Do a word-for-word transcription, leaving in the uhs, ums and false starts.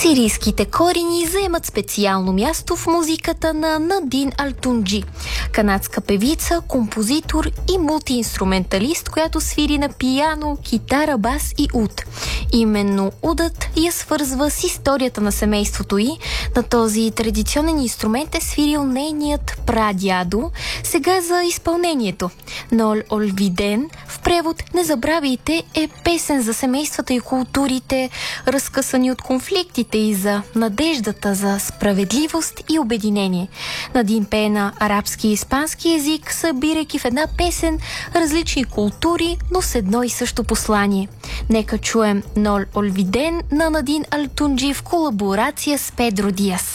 Сирийските корени заемат специално място в музиката на Надин Алтунджи, канадска певица, композитор и мултиинструменталист, която свири на пиано, китара, бас и уд. Именно удът я свързва с историята на семейството й. На този традиционен инструмент е свирил нейният прадядо. Сега за изпълнението. Нол Олвиден, в превод "Не забравяйте", е песен за семействата и културите, разкъсани от конфликтите и за надеждата за справедливост и обединение. Надин пее на арабски и испански език, събирайки в една песен различни култури, но с едно и също послание. Нека чуем Нол Олвиден на Надин Алтунджи в колаборация с Педро Диас.